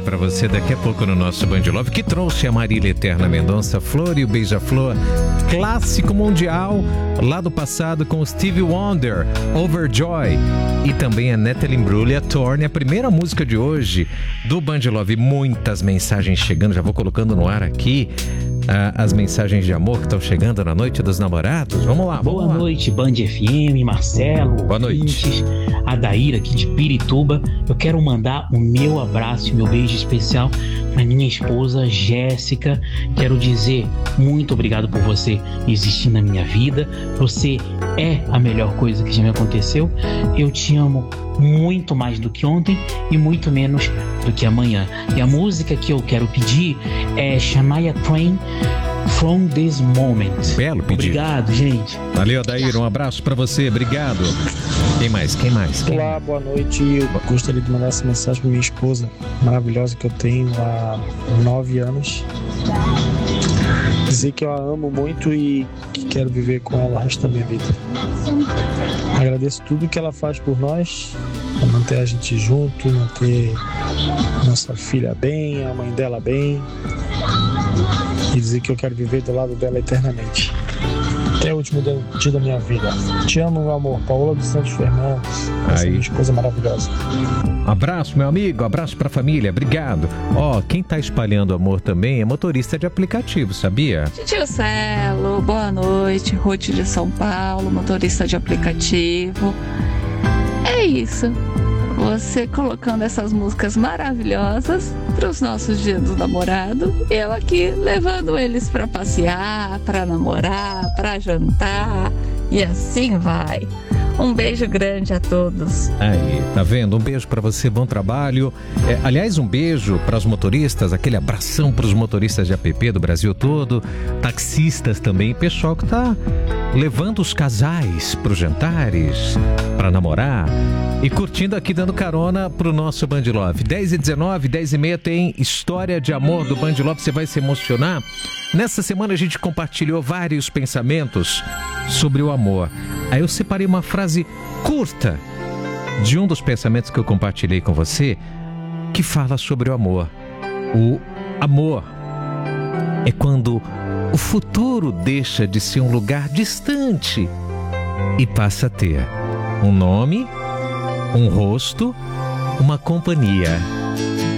pra você daqui a pouco no nosso Band Love, que trouxe a Marília Eterna Mendonça, Flor e o Beija-Flor, clássico mundial lá do passado com o Stevie Wonder, Overjoy, e também a Natalie Imbruglia, Torne, a primeira música de hoje do Band Love. Muitas mensagens chegando, já vou colocando no ar aqui as mensagens de amor que estão chegando na Noite dos Namorados. Vamos lá, Boa noite, Band FM, Marcelo. Boa noite. A Daíra aqui de Pirituba. Eu quero mandar o meu abraço e meu beijo especial para minha esposa Jéssica. Quero dizer muito obrigado por você existir na minha vida. Você é a melhor coisa que já me aconteceu. Eu te amo muito mais do que ontem e muito menos do que amanhã. E a música que eu quero pedir é Shania Twain, From This Moment. Belo pedido. Obrigado, gente. Valeu, Adair, um abraço pra você, obrigado. Quem mais? Olá, boa noite. Eu gostaria de mandar essa mensagem pra minha esposa maravilhosa que eu tenho há 9 anos. Dizer que eu a amo muito e que quero viver com ela o resto da minha vida. Agradeço tudo que ela faz por nós, para manter a gente junto, manter nossa filha bem, a mãe dela bem, e dizer que eu quero viver do lado dela eternamente. Até o último dia da minha vida. Te amo, meu amor. Paola dos Santos Fernandes. Essa minha esposa maravilhosa. Abraço, meu amigo. Abraço pra família. Obrigado. Quem tá espalhando amor também é motorista de aplicativo, sabia? Tio Celo, boa noite. Ruth de São Paulo, motorista de aplicativo. É isso. Você colocando essas músicas maravilhosas para os nossos dias do namorado. Eu aqui levando eles para passear, para namorar, para jantar. E assim vai. Um beijo grande a todos. Aí, tá vendo? Um beijo pra você, bom trabalho. Aliás, um beijo para os motoristas, aquele abração para os motoristas de app do Brasil todo, taxistas também, pessoal que tá levando os casais pros jantares, pra namorar e curtindo aqui, dando carona pro nosso Band Love. 10h19, 10h30 tem História de Amor do Band Love, você vai se emocionar. Nessa semana a gente compartilhou vários pensamentos sobre o amor. Aí eu separei uma frase curta de um dos pensamentos que eu compartilhei com você, que fala sobre o amor. O amor é quando o futuro deixa de ser um lugar distante e passa a ter um nome, um rosto, uma companhia.